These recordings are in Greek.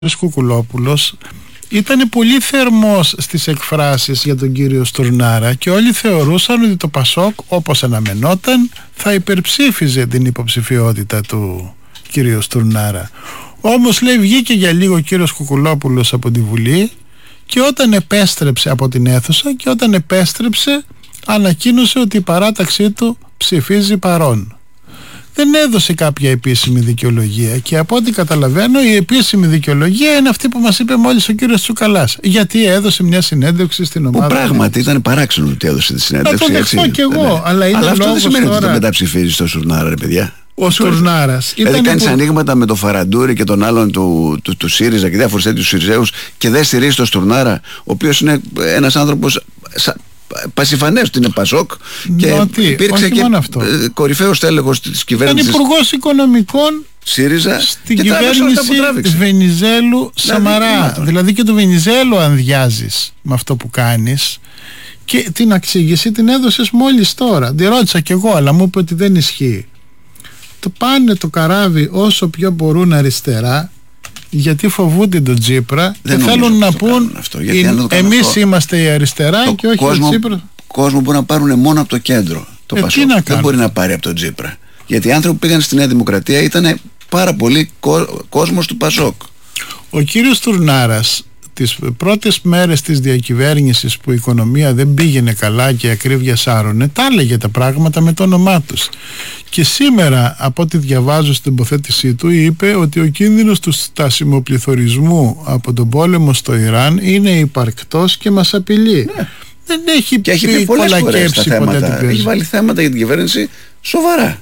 Κουκουλόπουλος ήταν πολύ θερμός στις εκφράσεις για τον κύριο Στουρνάρα και όλοι θεωρούσαν ότι το Πασόκ, όπως αναμενόταν, θα υπερψήφιζε την υποψηφιότητα του κύριου Στουρνάρα. Όμως, λέει, βγήκε για λίγο ο κύριος Κουκουλόπουλος από τη Βουλή και όταν επέστρεψε από την αίθουσα και όταν επέστρεψε ανακοίνωσε ότι η παράταξή του ψηφίζει παρόν. Δεν έδωσε κάποια επίσημη δικαιολογία και από ό,τι καταλαβαίνω η επίσημη δικαιολογία είναι αυτή που μας είπε μόλις ο κύριος Τσουκαλάς, γιατί έδωσε μια συνέντευξη στην ομάδα. Που πράγματι ήταν παράξενο ότι έδωσε τη συνέντευξη. Να το δεχτώ κι εγώ, αλλά αυτό δεν σημαίνει ότι το μεταψηφίζει στο Στουρνάρα, ρε παιδιά. Ο Στουρνάρας δηλαδή κάνεις ανοίγματα με τον Φαραντούρη και τον άλλον του ΣΥΡΙΖΑ και διάφορους τέτοιους Συριζέους και δεν στηρίζει τον Στουρνάρα, ο οποίος είναι ένας άνθρωπος πασιφανές ότι είναι Πασόκ και υπήρξε και κορυφαίος τέλεχος της κυβέρνησης. Ήταν υπουργός οικονομικών ΣΥΡΙΖΑ στην κυβέρνηση Βενιζέλου Σαμαρά. Δηλαδή και του Βενιζέλου ανδιάζεις με αυτό που κάνεις. Και την εξήγηση την έδωσες μόλις τώρα. Τη ρώτησα κι εγώ, αλλά μου είπε ότι δεν ισχύει. Το πάνε το καράβι όσο πιο μπορούν αριστερά, γιατί φοβούνται τον Τσίπρα και θέλουν να πούν εμείς είμαστε η αριστερά και όχι ο Τσίπρα. Κόσμο μπορεί να πάρουν μόνο από το κέντρο το Πασόκ. Δεν μπορεί να πάρει από τον Τσίπρα. Γιατί οι άνθρωποι που πήγαν στη Νέα Δημοκρατία ήταν πάρα πολύ κόσμος του Πασόκ. Ο κύριος Στουρνάρας τις πρώτες μέρες της διακυβέρνησης που η οικονομία δεν πήγαινε καλά και η ακρίβεια σάρωνε, τα έλεγε τα πράγματα με το όνομά τους. Και σήμερα, από ό,τι διαβάζω στην τοποθέτησή του, είπε ότι ο κίνδυνος του στασιμοπληθωρισμού από τον πόλεμο στο Ιράν είναι υπαρκτός και μας απειλεί. Ναι. Δεν έχει πει κολακέψει ποτέ. Έχει βάλει θέματα για την κυβέρνηση σοβαρά.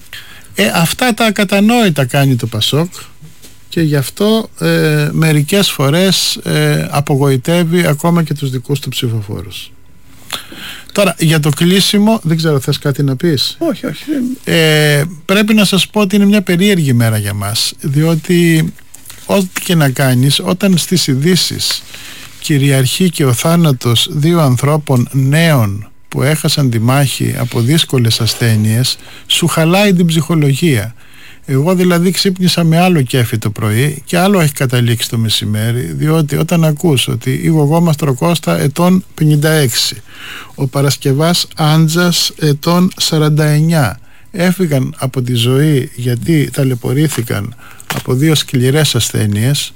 Αυτά τα ακατανόητα κάνει το Πασόκ και γι' αυτό μερικές φορές απογοητεύει ακόμα και τους δικούς του ψηφοφόρους. Τώρα για το κλείσιμο, δεν ξέρω, θες κάτι να πεις? Όχι. Πρέπει να σας πω ότι είναι μια περίεργη μέρα για μας, διότι ό,τι και να κάνεις, όταν στις ειδήσεις κυριαρχεί και ο θάνατος δύο ανθρώπων νέων που έχασαν τη μάχη από δύσκολες ασθένειες, σου χαλάει την ψυχολογία. Εγώ δηλαδή ξύπνησα με άλλο κέφι το πρωί και άλλο έχει καταλήξει το μεσημέρι, διότι όταν ακούς ότι η γογό Μαστροκώστα ετών 56, ο Παρασκευάς Άντζας ετών 49 έφυγαν από τη ζωή γιατί ταλαιπωρήθηκαν από δύο σκληρές ασθένειες,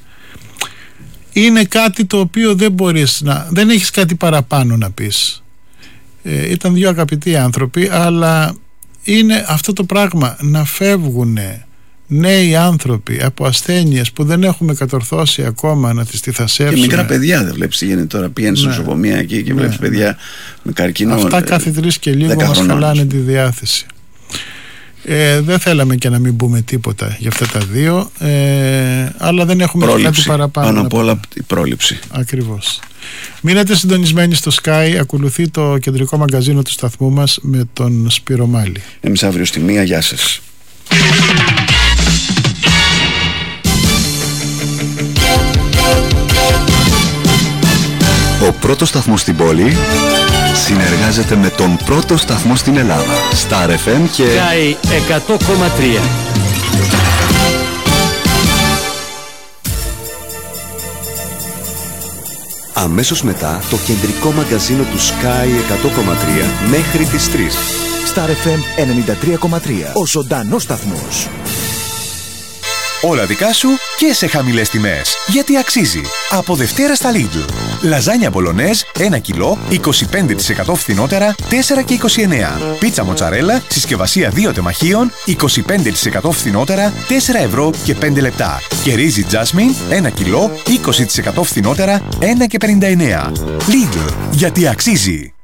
είναι κάτι το οποίο δεν έχεις κάτι παραπάνω να πεις. Ήταν δύο αγαπητοί άνθρωποι, αλλά είναι αυτό το πράγμα, να φεύγουν νέοι άνθρωποι από ασθένειες που δεν έχουμε κατορθώσει ακόμα να τις τυθασέψουμε. Και μικρά παιδιά, δεν βλέπεις τι γίνεται τώρα. Πηγαίνεις στη νοσοκομεία εκεί και βλέπεις παιδιά με καρκίνο. Αυτά κάθε 3 και λίγο μας χαλάνε τη διάθεση. Δεν θέλαμε και να μην πούμε τίποτα για αυτά τα δύο, αλλά δεν έχουμε κάτι παραπάνω. Πάνω απ' όλα η πρόληψη. Ακριβώς. Μείνετε συντονισμένοι στο Sky. Ακολουθεί το κεντρικό μαγκαζίνο του σταθμού μας με τον Σπύρο Μάλη. Εμείς αύριο στη 1. Γεια σας. Ο πρώτος σταθμός στην πόλη συνεργάζεται με τον πρώτο σταθμό στην Ελλάδα, Star FM και Sky 100,3. Αμέσως μετά το κεντρικό μαγκαζίνο του Sky 100,3 μέχρι τις 3. Star FM 93,3. Ο ζωντανός σταθμός. Όλα δικά σου και σε χαμηλές τιμές. Γιατί αξίζει. Από Δευτέρα στα Lidl. Λαζάνια μπολονέζ 1 κιλό 25% φθηνότερα 4,29. Πίτσα μοτσαρέλα συσκευασία 2 τεμαχίων 25% φθηνότερα 4 ευρώ και 5 λεπτά. Και ρύζι τζάσμιν 1 κιλό 20% φθηνότερα 1,59. Lidl. Γιατί αξίζει.